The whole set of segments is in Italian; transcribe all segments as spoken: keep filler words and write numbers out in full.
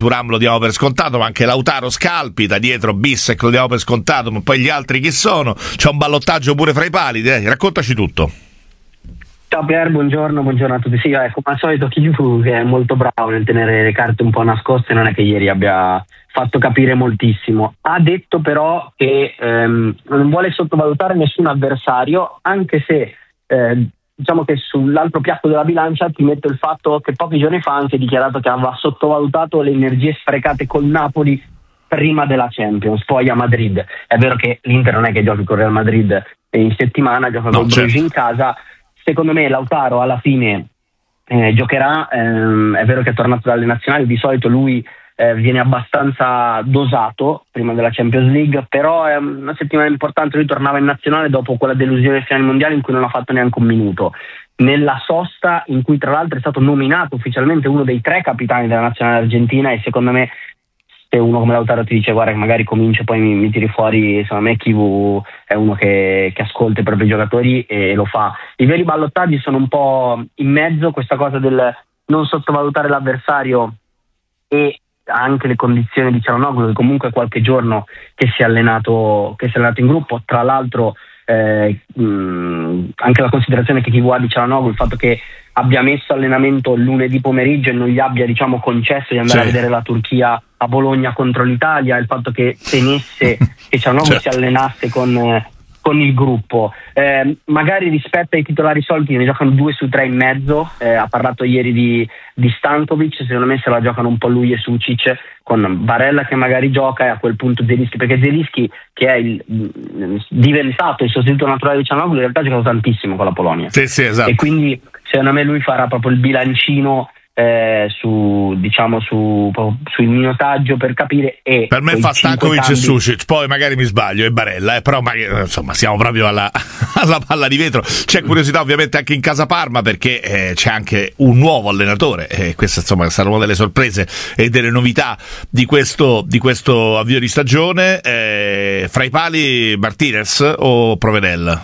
Thuram lo diamo per scontato, ma anche Lautaro scalpita, dietro Bissek lo diamo per scontato, ma poi gli altri chi sono? C'è un ballottaggio pure fra i pali, dai, raccontaci tutto. Ciao Pier, buongiorno, buongiorno a tutti. Sì, eh, come al solito Chivu, che è molto bravo nel tenere le carte un po' nascoste, non è che ieri abbia fatto capire moltissimo. Ha detto però che ehm, non vuole sottovalutare nessun avversario, anche se eh, diciamo che sull'altro piatto della bilancia ti metto il fatto che pochi giorni fa ha anche dichiarato che aveva sottovalutato le energie sprecate col Napoli prima della Champions, poi a Madrid. È vero che l'Inter non è che giochi con Real Madrid in settimana, gioca no, con certo. Bruges in casa. Secondo me Lautaro alla fine eh, giocherà, ehm, è vero che è tornato dalle nazionali, di solito lui eh, viene abbastanza dosato prima della Champions League, però è una settimana importante, lui tornava in nazionale dopo quella delusione finale mondiale in cui non ha fatto neanche un minuto. Nella sosta in cui tra l'altro è stato nominato ufficialmente uno dei tre capitani della nazionale argentina, e secondo me se uno come Lautaro ti dice guarda che magari comincio poi mi, mi tiri fuori, secondo me Chivu è uno che, che ascolta i propri giocatori e lo fa. I veri ballottaggi sono un po' in mezzo, questa cosa del non sottovalutare l'avversario e anche le condizioni di Çalhanoğlu, che comunque qualche giorno che si è allenato che si è allenato in gruppo, tra l'altro eh, mh, anche la considerazione che Chivu ha di Çalhanoğlu, il fatto che abbia messo allenamento lunedì pomeriggio e non gli abbia diciamo concesso di andare sì. a vedere la Turchia a Bologna contro l'Italia, il fatto che tenesse che Çalhanoğlu certo. si allenasse con, eh, con il gruppo, eh, magari rispetto ai titolari soliti ne giocano due su tre in mezzo, eh, ha parlato ieri di, di Stankovic, secondo me se la giocano un po' lui e Sucic, con Barella che magari gioca e a quel punto Zelinski, perché Zelinski che è il, diventato il sostituto naturale di Çalhanoğlu in realtà ha giocato tantissimo con la Polonia sì, sì, esatto. e quindi secondo me lui farà proprio il bilancino eh, su diciamo su sul minutaggio per capire, e per me fa Stankovic cambi... e Sucic, poi magari mi sbaglio e Barella, eh, però magari, insomma siamo proprio alla, alla palla di vetro. C'è curiosità ovviamente anche in casa Parma perché eh, c'è anche un nuovo allenatore e questa insomma sarà una delle sorprese e delle novità di questo di questo avvio di stagione. Eh, fra i pali Martinez o Provedel?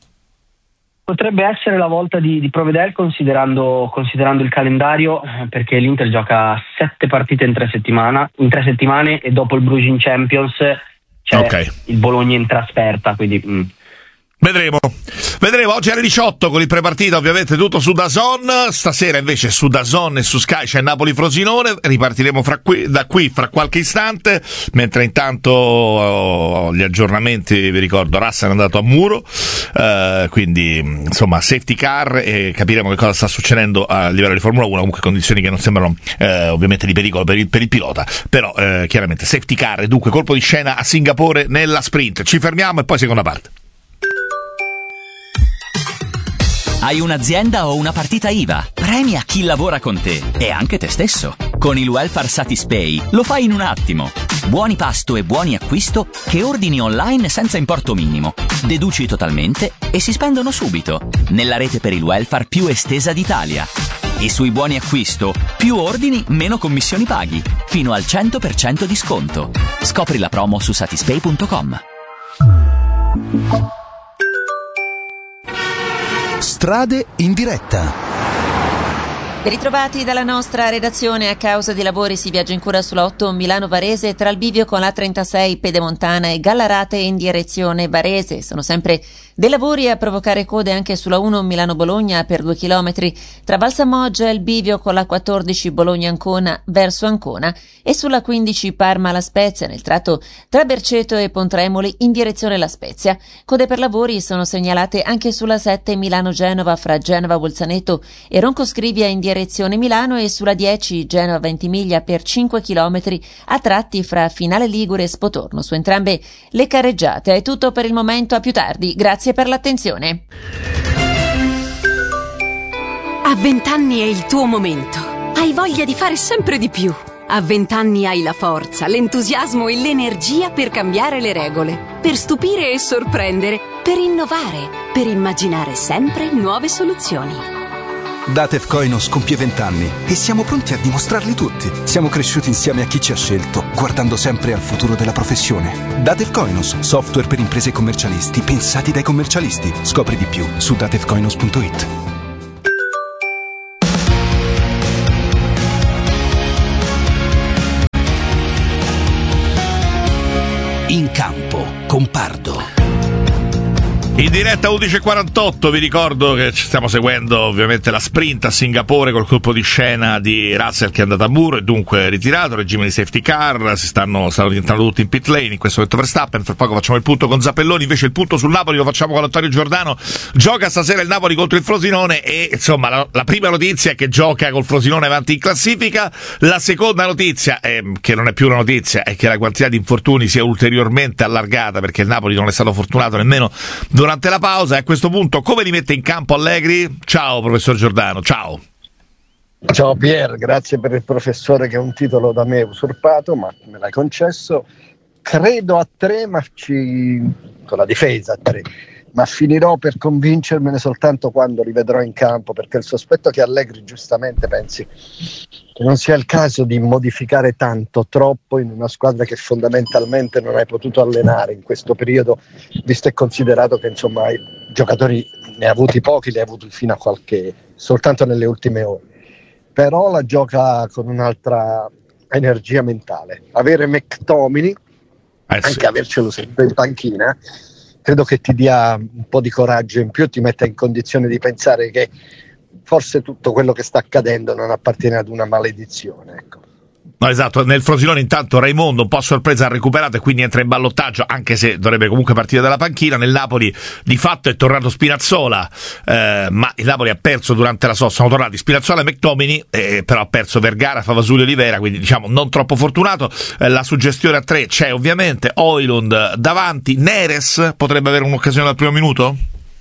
Potrebbe essere la volta di, di Provedel considerando, considerando il calendario, perché l'Inter gioca sette partite in tre settimane, in tre settimane e dopo il Bruges in Champions c'è okay. il Bologna in trasferta, quindi mm. Vedremo, vedremo. Oggi alle diciotto con il prepartita ovviamente tutto su DAZN, stasera invece su DAZN e su Sky c'è Napoli-Frosinone, ripartiremo fra qui, da qui fra qualche istante, mentre intanto oh, gli aggiornamenti, vi ricordo, Russell è andato a muro, eh, quindi insomma safety car e capiremo che cosa sta succedendo a livello di Formula uno, comunque condizioni che non sembrano eh, ovviamente di pericolo per il, per il pilota, però eh, chiaramente safety car e dunque colpo di scena a Singapore nella sprint. Ci fermiamo e poi seconda parte. Hai un'azienda o una partita I V A? Premia chi lavora con te e anche te stesso. Con il Welfare Satispay lo fai in un attimo. Buoni pasto e buoni acquisto che ordini online senza importo minimo. Deduci totalmente e si spendono subito. Nella rete per il welfare più estesa d'Italia. E sui buoni acquisto, più ordini, meno commissioni paghi. Fino al cento per cento di sconto. Scopri la promo su satispay punto com. Strade in diretta. Ben ritrovati dalla nostra redazione. A causa di lavori si viaggia ancora sulla otto Milano-Varese tra il bivio con la trentasei Pedemontana e Gallarate in direzione Varese. Sono sempre dei lavori a provocare code anche sulla uno Milano-Bologna per due chilometri tra Valsamoggia e il bivio con la quattordici Bologna-Ancona verso Ancona e sulla quindici Parma-La Spezia nel tratto tra Berceto e Pontremoli in direzione La Spezia. Code per lavori sono segnalate anche sulla sette Milano-Genova fra Genova-Bolzaneto e Roncoscrivia in direzione Milano e sulla dieci Genova-Ventimiglia per cinque chilometri a tratti fra Finale Ligure e Spotorno. Su entrambe le carreggiate. È tutto per il momento, a più tardi. Grazie per l'attenzione. A vent'anni è il tuo momento. Hai voglia di fare sempre di più. A vent'anni hai la forza, l'entusiasmo e l'energia per cambiare le regole, per stupire e sorprendere, per innovare, per immaginare sempre nuove soluzioni. Datev Koinos compie vent'anni e siamo pronti a dimostrarli tutti. Siamo cresciuti insieme a chi ci ha scelto, guardando sempre al futuro della professione. Datev Koinos, software per imprese e commercialisti, pensati dai commercialisti. Scopri di più su datev koinos punto it. In campo con Pardo. In diretta undici e quarantotto, vi ricordo che ci stiamo seguendo ovviamente la sprint a Singapore col colpo di scena di Russell che è andato a muro e dunque ritirato, regime di safety car, si stanno, stanno rientrando tutti in pit lane, in questo momento Verstappen, fra poco facciamo il punto con Zappelloni, invece il punto sul Napoli lo facciamo con Antonio Giordano. Gioca stasera il Napoli contro il Frosinone e insomma la, la prima notizia è che gioca col Frosinone avanti in classifica, la seconda notizia, è, che non è più una notizia, è che la quantità di infortuni sia ulteriormente allargata perché il Napoli non è stato fortunato nemmeno durante durante la pausa. E a questo punto come li mette in campo Allegri? Ciao professor Giordano, ciao. Ciao Pier, grazie per il professore che è un titolo da me usurpato, ma me l'hai concesso. Credo a tre, ma ci... con la difesa a tre, ma finirò per convincermene soltanto quando li vedrò in campo, perché il sospetto che Allegri giustamente pensi che non sia il caso di modificare tanto, troppo in una squadra che fondamentalmente non hai potuto allenare in questo periodo, visto e considerato che insomma i giocatori ne ha avuti pochi, li ha avuti fino a qualche, soltanto nelle ultime ore, però la gioca con un'altra energia mentale. Avere McTominay, eh sì. anche avercelo sempre in panchina, credo che ti dia un po' di coraggio in più, ti metta in condizione di pensare che forse tutto quello che sta accadendo non appartiene ad una maledizione, ecco. No, esatto, nel Frosinone intanto Raimondo un po' sorpresa ha recuperato e quindi entra in ballottaggio, anche se dovrebbe comunque partire dalla panchina. Nel Napoli di fatto è tornato Spinazzola, eh, ma il Napoli ha perso durante la sosta, sono tornati Spinazzola e McTominay, eh, però ha perso Vergara, Favasuli e Olivera, quindi diciamo non troppo fortunato. Eh, la suggestione a tre c'è ovviamente, Højlund davanti, Neres potrebbe avere un'occasione dal primo minuto?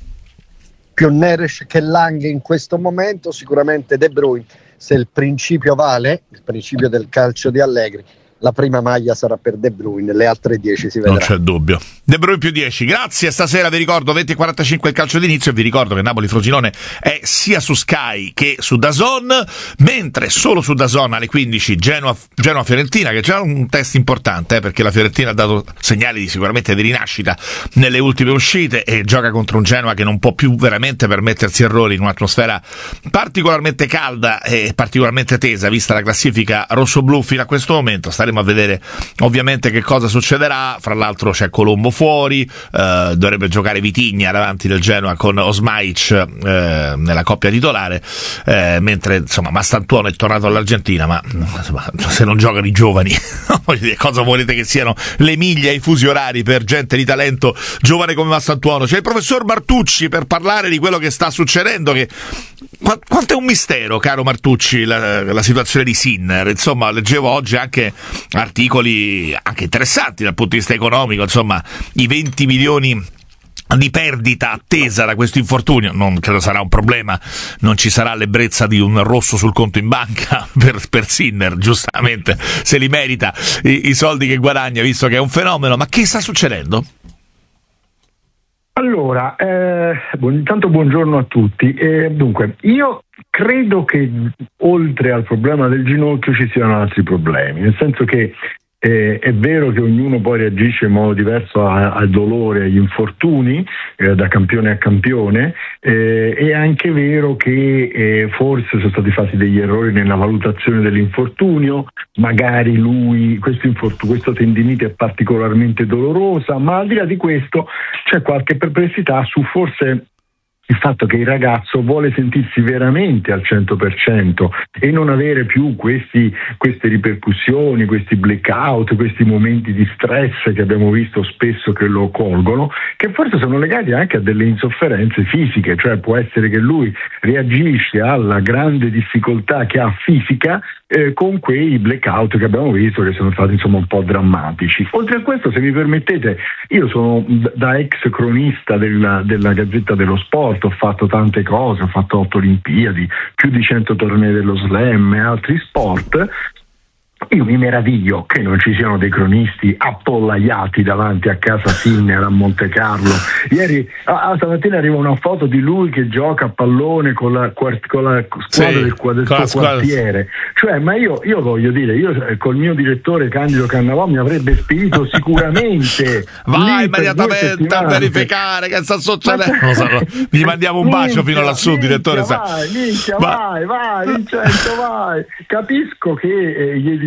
Più Neres che Lang in questo momento, sicuramente De Bruyne. Se il principio vale, il principio del calcio di Allegri, la prima maglia sarà per De Bruyne, le altre dieci si vedrà. Non c'è dubbio. De Bruyne più dieci. Grazie, stasera vi ricordo venti e quarantacinque il calcio d'inizio e vi ricordo che Napoli-Frosinone è sia su Sky che su DAZN, mentre solo su DAZN alle quindici Genoa, Genoa-Fiorentina, che è già un test importante eh, perché la Fiorentina ha dato segnali di sicuramente di rinascita nelle ultime uscite e gioca contro un Genoa che non può più veramente permettersi errori in un'atmosfera particolarmente calda e particolarmente tesa vista la classifica rossoblu fino a questo momento. Staremo a vedere ovviamente che cosa succederà. Fra l'altro c'è Colombo fuori, eh, dovrebbe giocare Vitigna davanti del Genoa con Osmaic eh, nella coppia titolare, eh, mentre insomma Mastantuono è tornato all'Argentina, ma insomma, se non giocano i giovani cosa volete che siano le miglia e i fusi orari per gente di talento giovane come Mastantuono? C'è il professor Martucci per parlare di quello che sta succedendo, che Qu- quanto è un mistero, caro Martucci, la, la situazione di Sinner. Insomma, leggevo oggi anche articoli anche interessanti dal punto di vista economico, insomma, i venti milioni di perdita attesa da questo infortunio, non credo sarà un problema, non ci sarà l'ebbrezza di un rosso sul conto in banca per, per Sinner, giustamente, se li merita i, i soldi che guadagna, visto che è un fenomeno. Ma che sta succedendo? Allora, eh, buon, intanto buongiorno a tutti. Eh, dunque, io credo che oltre al problema del ginocchio ci siano altri problemi, nel senso che eh, è vero che ognuno poi reagisce in modo diverso a, al dolore, agli infortuni, eh, da campione a campione, eh, è anche vero che eh, forse sono stati fatti degli errori nella valutazione dell'infortunio, magari lui, questo, infortunio, questa tendinite è particolarmente dolorosa, ma al di là di questo c'è qualche perplessità su forse il fatto che il ragazzo vuole sentirsi veramente al cento per cento e non avere più questi, queste ripercussioni, questi blackout, questi momenti di stress che abbiamo visto spesso che lo colgono, che forse sono legati anche a delle insofferenze fisiche, cioè può essere che lui reagisce alla grande difficoltà che ha fisica eh, con quei blackout che abbiamo visto che sono stati insomma un po' drammatici. Oltre a questo, se mi permettete, io sono da ex cronista della, della Gazzetta dello Sport, ho fatto tante cose, ho fatto otto Olimpiadi, più di cento tornei dello Slam e altri sport. Io mi meraviglio che non ci siano dei cronisti appollaiati davanti a casa Sinner a Monte Carlo. Ieri, ah, stamattina arriva una foto di lui che gioca a pallone con la, con la squadra sì, del, del suo squadra. quartiere. Cioè, ma io, io voglio dire, io col mio direttore Candido Cannavò mi avrebbe spedito sicuramente. Vai immediatamente a verificare che sta succedendo. Ma... so, gli mandiamo un minchia, bacio fino lassù, minchia, direttore. Vai, minchia, vai, vai, Vincenzo, vai. Capisco che eh, gli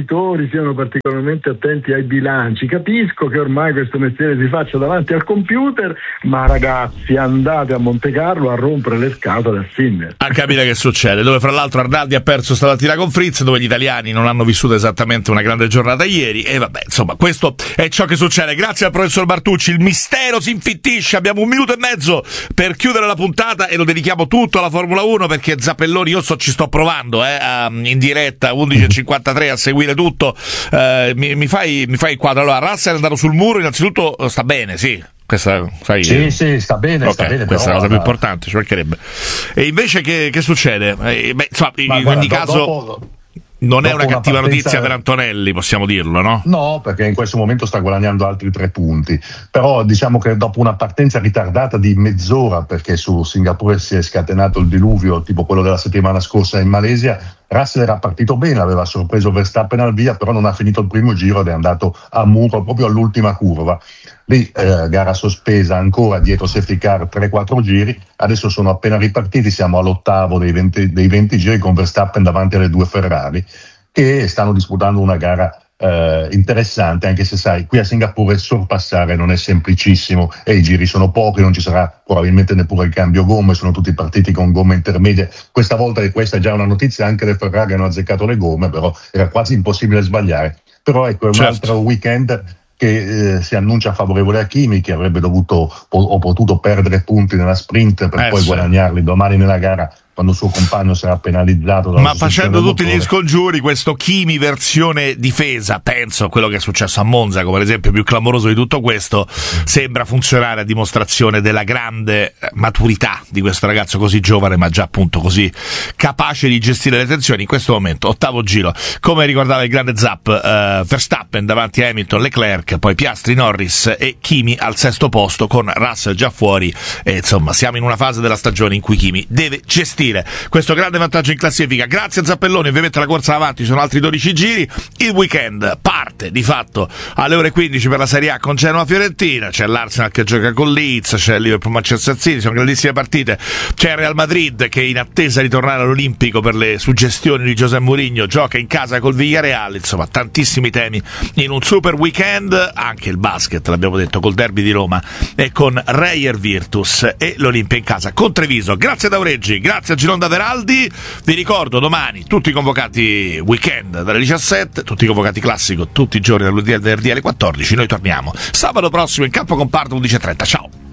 imprenditori siano particolarmente attenti ai bilanci. Capisco che ormai questo mestiere si faccia davanti al computer, ma ragazzi, andate a Monte Carlo a rompere le scatole a Sinner. A capire che succede, dove fra l'altro Arnaldi ha perso stamattina con Fritz, dove gli italiani non hanno vissuto esattamente una grande giornata ieri, e vabbè, insomma, questo è ciò che succede. Grazie al professor Bartucci, il mistero si infittisce, abbiamo un minuto e mezzo per chiudere la puntata e lo dedichiamo tutto alla Formula uno, perché Zappelloni, io so, ci sto provando eh, a, in diretta undici e cinquantatré a seguire tutto. Eh, mi, mi fai mi fai il quadro. Allora, Russell è andato sul muro, innanzitutto sta bene, sì. Questa, sai, sì, sì, sta bene, okay, sta bene. Questa però, è la cosa più ma... importante, ci mancherebbe. E invece che, che succede? Eh, beh, insomma, ma in guarda, ogni do, caso dopo, non è una cattiva una partenza... notizia per Antonelli, possiamo dirlo, no? No, perché in questo momento sta guadagnando altri tre punti. Però diciamo che dopo una partenza ritardata di mezz'ora, perché su Singapore si è scatenato il diluvio, tipo quello della settimana scorsa in Malesia, Russell era partito bene, aveva sorpreso Verstappen al via, però non ha finito il primo giro ed è andato a muro proprio all'ultima curva. Lì eh, gara sospesa ancora dietro safety car tre quattro giri, adesso sono appena ripartiti, siamo all'ottavo dei venti, dei venti giri con Verstappen davanti alle due Ferrari che stanno disputando una gara eh, interessante, anche se sai, qui a Singapore sorpassare non è semplicissimo e i giri sono pochi, non ci sarà probabilmente neppure il cambio gomme, sono tutti partiti con gomme intermedie. Questa volta, e questa è già una notizia, anche le Ferrari hanno azzeccato le gomme, però era quasi impossibile sbagliare. Però ecco, è un certo. altro weekend che eh, si annuncia favorevole a Kimi, che avrebbe dovuto po- o potuto perdere punti nella sprint per eh, poi sì. guadagnarli domani nella gara, quando il suo compagno sarà penalizzato. Ma facendo tutti gli scongiuri, questo Kimi versione difesa, penso a quello che è successo a Monza come l'esempio più clamoroso di tutto questo, sembra funzionare a dimostrazione della grande maturità di questo ragazzo così giovane, ma già appunto così capace di gestire le tensioni. In questo momento ottavo giro, come ricordava il grande Zapp, uh, Verstappen davanti a Hamilton, Leclerc, poi Piastri, Norris e Kimi al sesto posto con Russell già fuori, e insomma siamo in una fase della stagione in cui Kimi deve gestire questo grande vantaggio in classifica. Grazie a Zappelloni, ovviamente la corsa avanti, ci sono altri dodici giri, il weekend parte di fatto alle ore quindici per la Serie A con Genoa-Fiorentina, c'è l'Arsenal che gioca con Leeds, c'è il Liverpool-Manchester City, sono grandissime partite, c'è il Real Madrid che in attesa di tornare all'Olimpico per le suggestioni di José Mourinho gioca in casa col Villarreal, insomma tantissimi temi in un super weekend, anche il basket l'abbiamo detto col derby di Roma e con Reyer Virtus e l'Olimpia in casa con Treviso. Grazie ad Aureggi, grazie a Gironda Veraldi, vi ricordo domani tutti convocati weekend dalle diciassette, tutti convocati classico tutti i giorni dal venerdì alle quattordici, noi torniamo sabato prossimo in campo comparto undici e trenta, ciao!